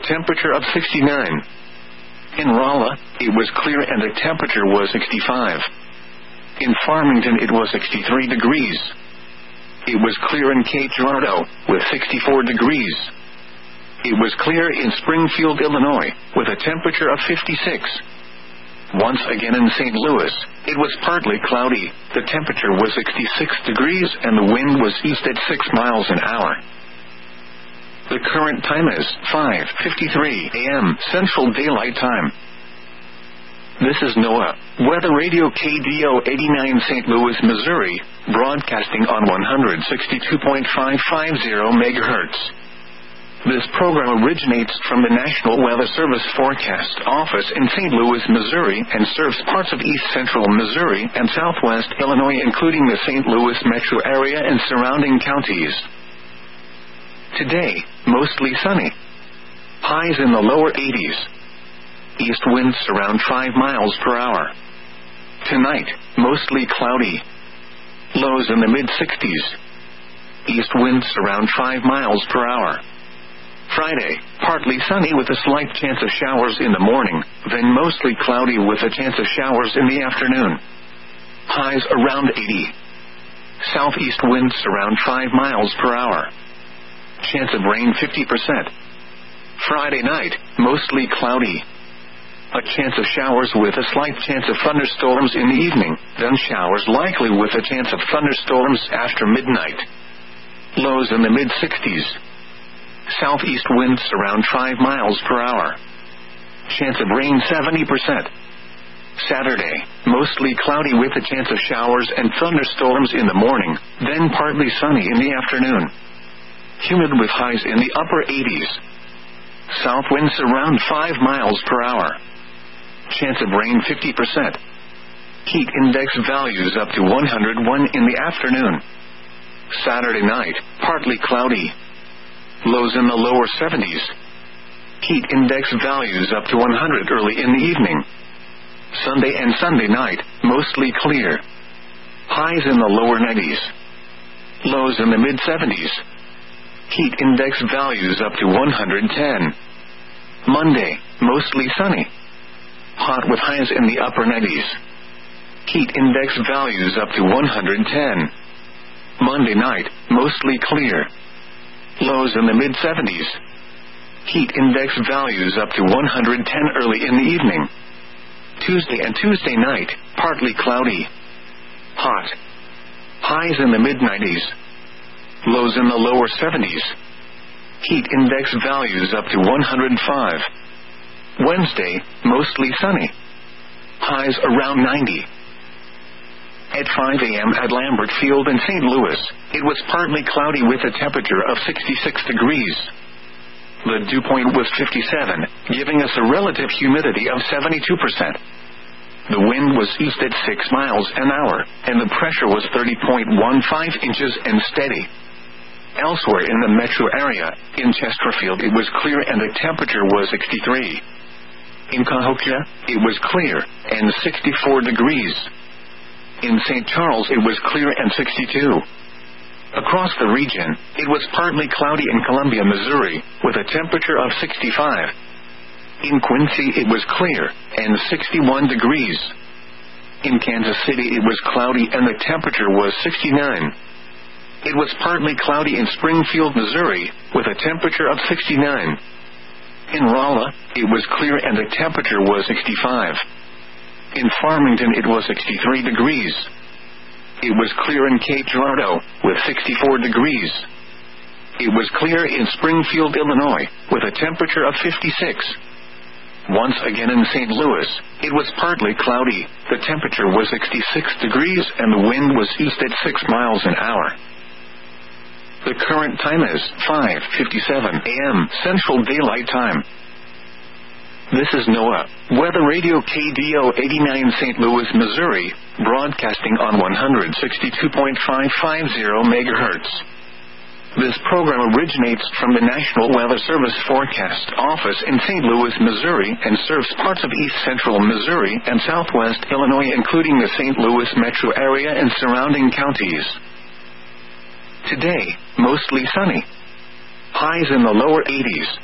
temperature of 69. In Rolla, it was clear and the temperature was 65. In Farmington it was 63 degrees. It was clear in Cape Girardeau, with 64 degrees. It was clear in Springfield, Illinois, with a temperature of 56. Once again in St. Louis, it was partly cloudy, the temperature was 66 degrees and the wind was east at 6 miles an hour. The current time is 5:53 a.m. Central Daylight Time. This is NOAA, Weather Radio KDO 89 St. Louis, Missouri, broadcasting on 162.550 MHz. This program originates from the National Weather Service Forecast Office in St. Louis, Missouri, and serves parts of east central Missouri and southwest Illinois, including the St. Louis metro area and surrounding counties. Today, mostly sunny. Highs in the lower 80s. East winds around 5 miles per hour. Tonight, mostly cloudy. Lows in the mid-60s. East winds around 5 miles per hour. Friday, partly sunny with a slight chance of showers in the morning, then mostly cloudy with a chance of showers in the afternoon. Highs around 80. Southeast winds around 5 miles per hour. Chance of rain 50%. Friday night, mostly cloudy. A chance of showers with a slight chance of thunderstorms in the evening, then showers likely with a chance of thunderstorms after midnight. Lows in the mid-60s. Southeast winds around 5 miles per hour. Chance of rain 70%. Saturday, mostly cloudy with a chance of showers and thunderstorms in the morning, then partly sunny in the afternoon. Humid with highs in the upper 80s. South winds around 5 miles per hour. Chance of rain 50%. Heat index values up to 101 in the afternoon. Saturday night, partly cloudy. Lows in the lower 70s. Heat index values up to 100 early in the evening. Sunday and Sunday night, mostly clear. Highs in the lower 90s. Lows in the mid-70s. Heat index values up to 110. Monday, mostly sunny. Hot with highs in the upper 90s. Heat index values up to 110. Monday night, mostly clear. Lows in the mid-70s. Heat index values up to 110 early in the evening. Tuesday and Tuesday night, partly cloudy. Hot. Highs in the mid-90s. Lows in the lower 70s. Heat index values up to 105. Wednesday, mostly sunny. Highs around 90. At 5 a.m. at Lambert Field in St. Louis, it was partly cloudy with a temperature of 66 degrees. The dew point was 57, giving us a relative humidity of 72%. The wind was east at 6 miles an hour, and the pressure was 30.15 inches and steady. Elsewhere in the metro area, in Chesterfield it was clear and the temperature was 63. In Cahokia, it was clear, and 64 degrees. In St. Charles it was clear and 62. Across the region, it was partly cloudy in Columbia, Missouri, with a temperature of 65. In Quincy it was clear, and 61 degrees. In Kansas City it was cloudy and the temperature was 69. It was partly cloudy in Springfield, Missouri, with a temperature of 69. In Rolla, it was clear and the temperature was 65. In Farmington it was 63 degrees. It was clear in Cape Girardeau, with 64 degrees. It was clear in Springfield, Illinois, with a temperature of 56. Once again in St. Louis, it was partly cloudy, the temperature was 66 degrees and the wind was east at 6 miles an hour. The current time is 5:57 a.m. Central Daylight Time. This is NOAA, Weather Radio KDO 89 St. Louis, Missouri, broadcasting on 162.550 MHz. This program originates from the National Weather Service Forecast Office in St. Louis, Missouri, and serves parts of east central Missouri and southwest Illinois, including the St. Louis metro area and surrounding counties. Today, mostly sunny. Highs in the lower 80s.